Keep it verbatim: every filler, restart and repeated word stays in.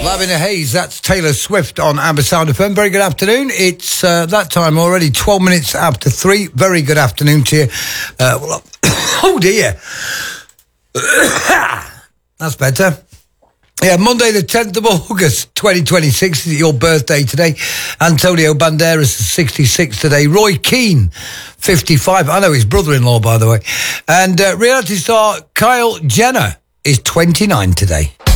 Lavender Haze, that's Taylor Swift on Amber Sound F M. Very good afternoon. It's uh, that time already, twelve minutes after three. Very good afternoon to you. Uh, well, oh dear. That's better. Yeah, Monday the tenth of August, twenty twenty-six is your birthday today. Antonio Banderas is sixty-six today. Roy Keane, fifty-five. I know his brother-in-law, by the way. And uh, reality star Kyle Jenner is twenty-nine today.